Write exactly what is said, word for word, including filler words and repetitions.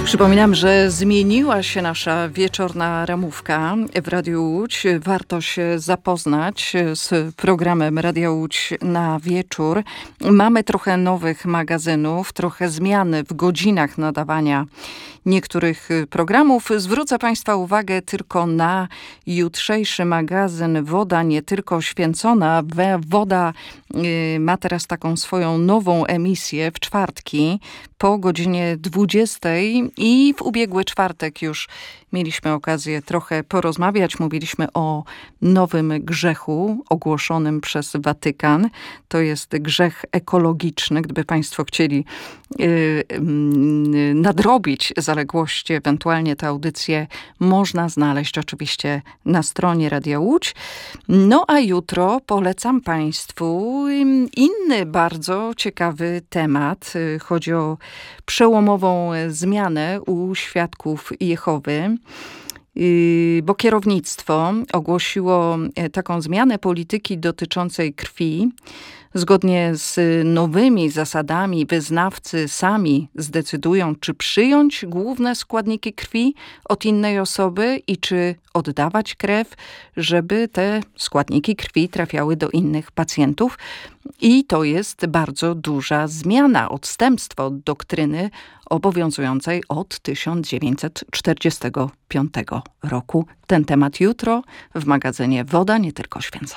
Przypominam, że zmieniła się nasza wieczorna ramówka w Radiu Łódź. Warto się zapoznać z programem Radia Łódź na wieczór. Mamy trochę nowych magazynów, trochę zmiany w godzinach nadawania niektórych programów. Zwrócę Państwa uwagę tylko na jutrzejszy magazyn Woda nie tylko święcona. Woda ma teraz taką swoją nową emisję w czwartki po godzinie dwudziestej i w ubiegły czwartek już mieliśmy okazję trochę porozmawiać. Mówiliśmy o nowym grzechu ogłoszonym przez Watykan. To jest grzech ekologiczny. Gdyby Państwo chcieli yy, yy, nadrobić zaległości, ewentualnie tę audycję można znaleźć oczywiście na stronie Radia Łódź. No a jutro polecam Państwu inny bardzo ciekawy temat. Chodzi o przełomową zmianę u Świadków Jehowy, bo kierownictwo ogłosiło taką zmianę polityki dotyczącej krwi. Zgodnie z nowymi zasadami wyznawcy sami zdecydują, czy przyjąć główne składniki krwi od innej osoby i czy oddawać krew, żeby te składniki krwi trafiały do innych pacjentów. I to jest bardzo duża zmiana, odstępstwo od doktryny obowiązującej od tysiąc dziewięćset czterdziestego piątego roku. Ten temat jutro w magazynie Woda nie tylko święcona.